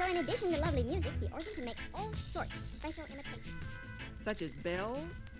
So in addition to lovely music, the organ can make all sorts of special imitations. Such as bells,